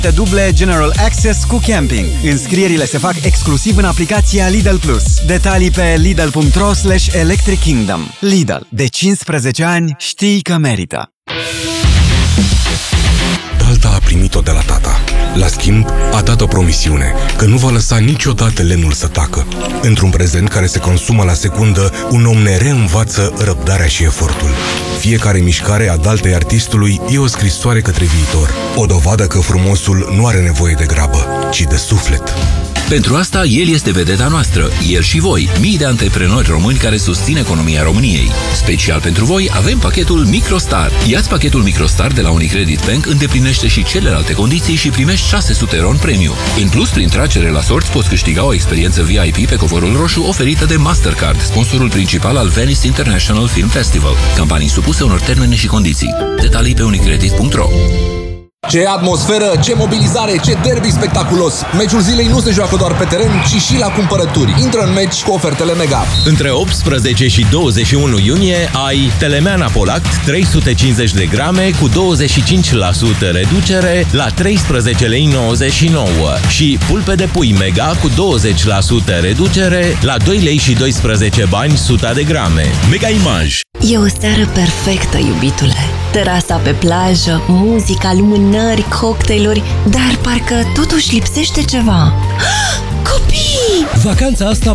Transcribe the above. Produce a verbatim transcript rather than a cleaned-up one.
duble General Access cu camping. Înscrierile se fac exclusiv în aplicația Lidl Plus. Detalii pe lidl punct ro slash electric kingdom. Lidl. De cincisprezece ani știi că merită. Dalta a primit-o de la tata. La schimb, a dat o promisiune, că nu va lăsa niciodată lemnul să tacă. Într-un prezent care se consumă la secundă, un om ne reînvață răbdarea și efortul. Fiecare mișcare a Daltei artistului e o scrisoare către viitor. O dovadă că frumosul nu are nevoie de grabă, ci de suflet. Pentru asta, el este vedeta noastră, el și voi, mii de antreprenori români care susțin economia României. Special pentru voi avem pachetul Microstar. Ia-ți pachetul Microstar de la Unicredit Bank, îndeplinește și celelalte condiții și primești șase sute euro în premiu. În plus, prin tragere la sorți, poți câștiga o experiență V I P pe covorul roșu oferită de Mastercard, sponsorul principal al Venice International Film Festival. Campanii supuse unor termene și condiții. Detalii pe unicredit punct ro. Ce atmosferă, ce mobilizare, ce derby spectaculos! Meciul zilei nu se joacă doar pe teren, ci și la cumpărături. Intră în meci cu ofertele Mega. Între optsprezece și douăzeci și unu iunie ai Telemeana Polact trei sute cincizeci de grame cu douăzeci și cinci la sută reducere la treisprezece lei nouăzeci și nouă și pulpe de pui Mega cu douăzeci la sută reducere la doi lei și doisprezece bani suta de grame. Mega Image. E o seară perfectă, iubitule. Terasa pe plajă, muzica, lumânări, cocktailuri, dar parcă totuși lipsește ceva. Copii! Vacanța asta